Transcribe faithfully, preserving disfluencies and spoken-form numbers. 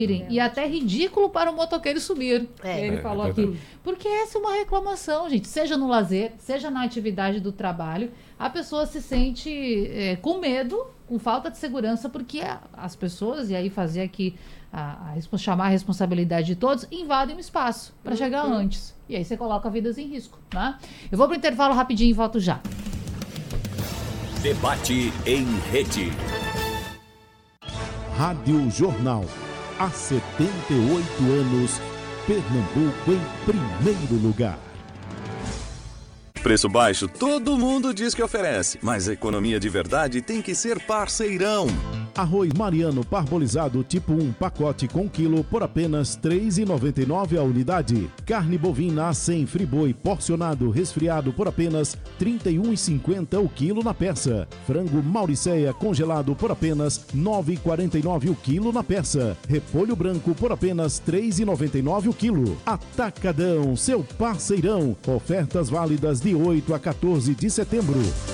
E até ridículo para o motoqueiro sumir. É, Ele é, falou é aqui. Porque essa é uma reclamação, gente. Seja no lazer, seja na atividade do trabalho, a pessoa se sente é, com medo, com falta de segurança, porque a, as pessoas, e aí fazer aqui, a, a, chamar a responsabilidade de todos, invadem o espaço para uhum. chegar antes. E aí você coloca vidas em risco, né? Eu vou para o intervalo rapidinho e volto já. Debate em rede. Rádio Jornal. Há setenta e oito anos, Pernambuco em primeiro lugar. Preço baixo, todo mundo diz que oferece, mas a economia de verdade tem que ser parceirão. Arroz Mariano parbolizado tipo um pacote com quilo por apenas três reais e noventa e nove centavos a unidade. Carne bovina A cem friboi porcionado resfriado por apenas trinta e um reais e cinquenta centavos o quilo na peça. Frango Mauricéia congelado por apenas nove reais e quarenta e nove centavos o quilo na peça. Repolho branco por apenas três reais e noventa e nove centavos o quilo. Atacadão, seu parceirão. Ofertas válidas de oito a quatorze de setembro.